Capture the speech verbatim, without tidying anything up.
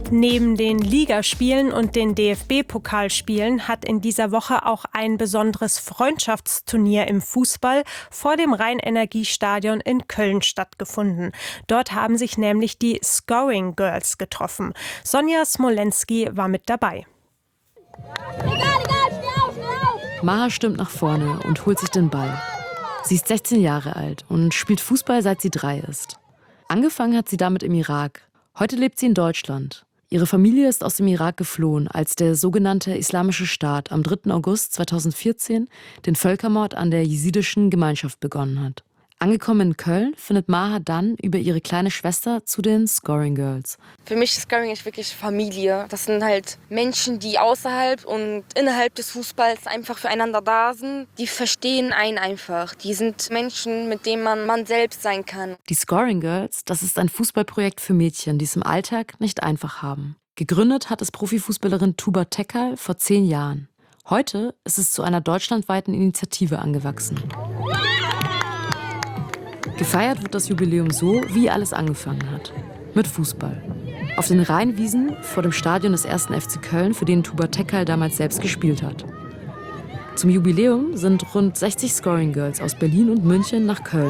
Neben den Ligaspielen und den D F B-Pokalspielen hat in dieser Woche auch ein besonderes Freundschaftsturnier im Fußball vor dem Rhein-Energie-Stadion in Köln stattgefunden. Dort haben sich nämlich die Scoring Girls getroffen. Sonja Smolenski war mit dabei. Maha stürmt nach vorne und holt sich den Ball. Sie ist sechzehn Jahre alt und spielt Fußball, seit sie drei ist. Angefangen hat sie damit im Irak. Heute lebt sie in Deutschland. Ihre Familie ist aus dem Irak geflohen, als der sogenannte Islamische Staat am dritten August zweitausendvierzehn den Völkermord an der jesidischen Gemeinschaft begonnen hat. Angekommen in Köln findet Maha dann über ihre kleine Schwester zu den Scoring Girls. Für mich ist Scoring echt wirklich Familie. Das sind halt Menschen, die außerhalb und innerhalb des Fußballs einfach füreinander da sind. Die verstehen einen einfach. Die sind Menschen, mit denen man man selbst sein kann. Die Scoring Girls, das ist ein Fußballprojekt für Mädchen, die es im Alltag nicht einfach haben. Gegründet hat es Profifußballerin Tuba Tekal vor zehn Jahren. Heute ist es zu einer deutschlandweiten Initiative angewachsen. Gefeiert wird das Jubiläum so, wie alles angefangen hat. Mit Fußball. Auf den Rheinwiesen vor dem Stadion des ersten F C Köln, für den Tuba Tekal damals selbst gespielt hat. Zum Jubiläum sind rund sechzig Scoring Girls aus Berlin und München nach Köln